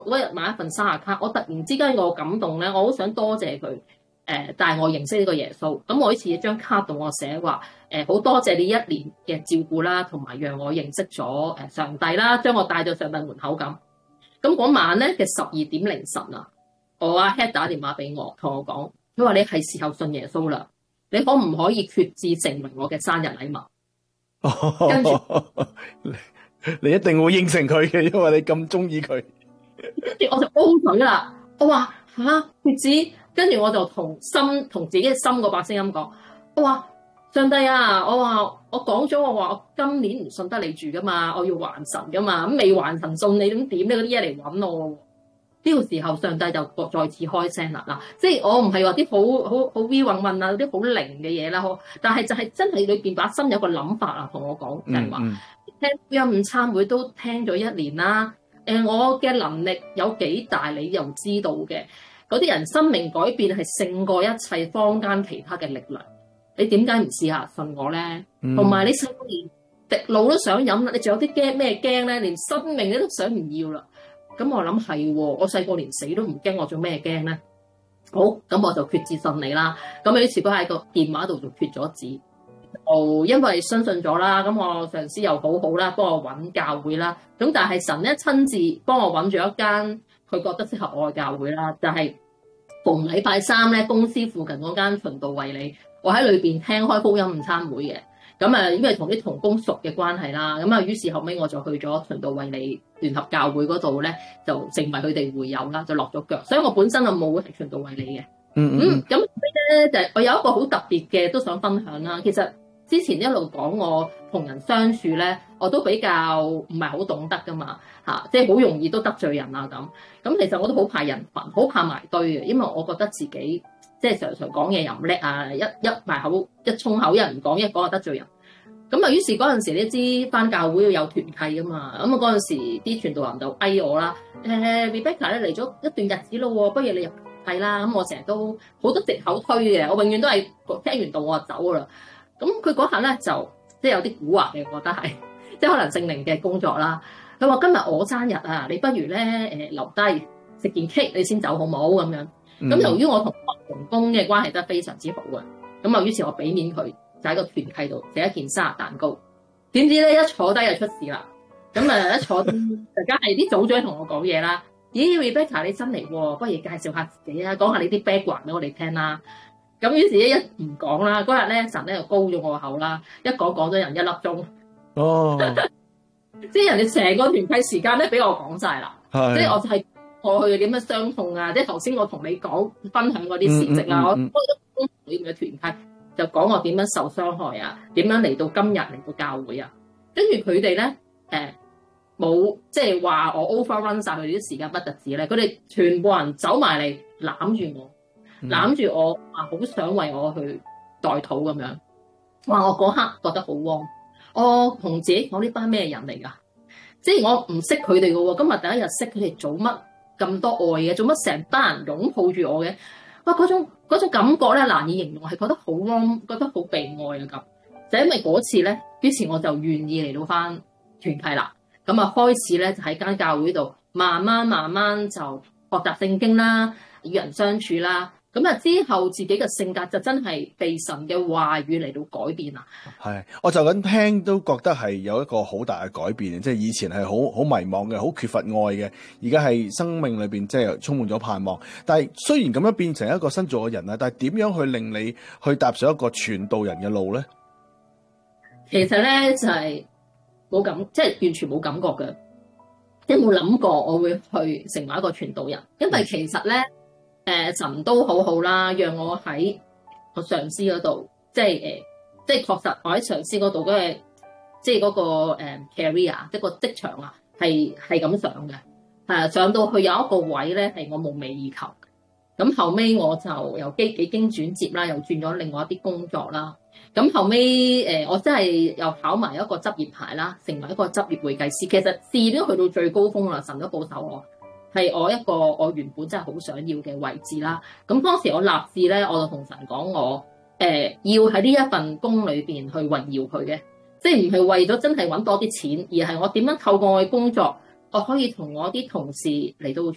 嗰日買一份生日卡，我突然之間個感動咧，我好想多謝佢帶我認識呢個耶穌。咁我呢次一張卡度我寫話好多謝你一年嘅照顧啦，同埋讓我認識咗上帝啦，將我帶到上帝門口咁。咁嗰晚咧嘅12點凌晨啊，我阿 Head 打電話俾我，同我講，佢話你係時候信耶穌啦，你可唔可以決志成為我嘅生日禮物？跟住你一定會應承佢嘅，因為你咁中意佢。 跟住我就 O 佢啦，我話嚇決志，跟住我就同自己嘅心嗰把聲音講，我話上帝啊，我話我講咗，我話我今年唔信得你住噶嘛，我要還神噶嘛，咁未還神信你點點咧？嗰啲嘢嚟揾我喎。呢個時候上帝就再次開聲啦，嗱，即係我唔係話啲好 V 運運啊，啲好靈嘅嘢啦，但係就係真係裏邊把心有個諗法啊，同我講就係話聽福音午餐會都聽咗1年啦，我嘅能力有幾大你又知道嘅，嗰啲人生命改變係勝過一切坊間其他嘅力量，你點解唔試下信我咧？同埋你細個連滴露都想飲啦，你仲有啲驚咩驚咧？連生命你都想唔要啦。咁我諗係喎，我細個連死都唔驚，我做咩驚咧？好，咁我就決志信你啦。咁有啲時都喺個電話度就決咗志。因為相信咗啦，咁我上司又好好啦，幫我揾教會啦。咁但係神咧親自幫我揾咗一間佢覺得適合我嘅教會啦，就係逢禮拜三咧公司附近嗰間循道衛理，我喺裏邊聽開福音午餐會嘅。咁啊，因為同啲同工熟嘅關係啦，咁啊，於是後尾我就去咗循道衛理聯合教會嗰度咧，就成為佢哋會友啦，就落咗腳。所以我本身就冇係循道衛理嘅。咁咧就我有一個好特別嘅都想分享啦。其實之前一路講我同人相處咧，我都比較唔係好懂得噶嘛，即係好容易都得罪人啊咁。咁其實我都好怕人群，好怕埋堆嘅，因為我覺得自己即係常常講嘢又唔叻啊，一埋口一衝口，一人唔講一講就得罪人。咁啊，於是嗰陣時你知返教會要有團契噶嘛，咁啊嗰陣時啲傳道人就嗌我啦，Rebecca 咧嚟咗一段日子咯喎，不如你入團契啦。咁我成日都好多藉口推嘅，我永遠都係聽完道我就走噶啦。咁佢嗰下咧就即係有啲蠱惑嘅，我覺得係即係可能聖靈嘅工作啦。佢話今日我生日啊，你不如咧留低食件 cake 你先走好唔好咁樣？咁由於我同同工嘅關係都非常之好嘅，咁啊於是我俾面佢。就喺個團契度食一件生日蛋糕，點知咧一坐低就出事啦。咁啊一坐低，大家係啲組長同我講嘢啦。咦 Rebecca 你新嚟喎，不如介紹下自己啊，講下你啲 background 俾我哋聽啦。咁於是一唔講啦，嗰日咧神咧就高咗我口啦，一講咗人1粒鐘。 哦， 即係人哋成個團契時間咧俾我講晒啦，即係我就係過去點樣傷痛啊，即係頭先我同你講分享嗰啲事蹟啊，我開咗你嘅團契。就講我點樣受傷害啊，點樣嚟到今日嚟到教會啊，跟住佢哋咧冇即係話我 overrun 晒佢哋啲時間不特止咧，佢哋全部人走埋嚟攬住我，攬住我啊，好想為我去代禱咁樣。哇！我嗰刻覺得好warm，我同自己講呢班咩人嚟㗎？即係我唔識佢哋嘅喎，今日第一日識佢哋，做乜咁多愛嘅？做乜成班人擁抱住我嘅？哇！嗰種感覺咧難以形容，係覺得好 warm，覺得好被愛啊咁。就因為嗰次咧，於是我就願意嚟到翻團契啦。咁啊，開始咧就喺間教會度慢慢就學習聖經啦，與人相處啦。咁啊之後自己嘅性格就真係被神嘅話語嚟到改變啦。 係，我就咁聽都覺得係有一個好大嘅改變，即係以前係好迷茫嘅，好缺乏愛嘅，而家係生命裏邊即係充滿咗盼望。但係雖然咁樣變成一個新造嘅人啦，但係點樣去令你去踏上一個傳道人嘅路咧？ 其實咧就係冇感，即係完全冇感覺嘅，即係冇諗過我會去成為一個傳道人，因為其實咧。神都好好啦，讓我喺我上司嗰度，即係確實我喺上司嗰度嘅，即係嗰個career，即係個職場啊，係咁上嘅，上到去有一個位咧係我夢寐以求嘅。咁後尾我就由幾經轉接啦，又轉咗另外一啲工作啦。咁後尾我真係又考埋一個執業牌啦，成為一個執業會計師。其實試都去到最高峰啦，神都保守我。係我一個我原本真係好想要嘅位置啦。咁當時我立志咧，我就同神講我要喺呢一份工裏邊去榮耀佢嘅，即係唔係為咗真係揾多啲錢，而係我點樣透過我嘅工作，我可以同我啲同事嚟到